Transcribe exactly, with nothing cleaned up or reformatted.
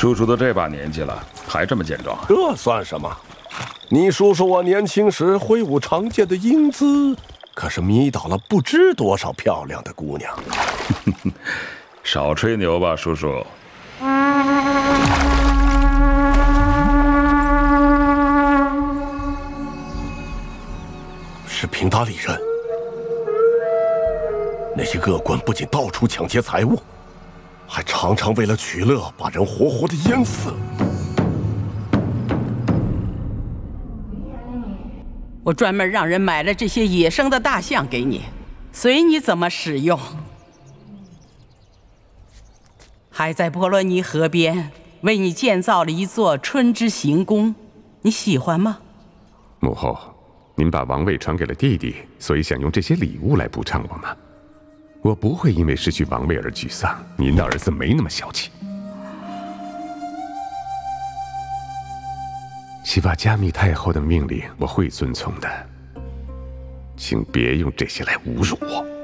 叔叔都这把年纪了，还这么健壮？ 这算什么？你叔叔我年轻时挥舞长剑的英姿，可是迷倒了不知多少漂亮的姑娘。 少吹牛吧，叔叔。 是平达里人。那些恶官不仅到处抢劫财物，还常常为了取乐把人活活的淹死。 我专门让人买了这些野生的大象给你，随你怎么使用。还在波罗尼河边为你建造了一座春之行宫，你喜欢吗？ 母后，您把王位传给了弟弟，所以想用这些礼物来补偿我吗？我不会因为失去王位而沮丧，您的儿子没那么小气。西瓦加密太后的命令我会遵从的，请别用这些来侮辱我。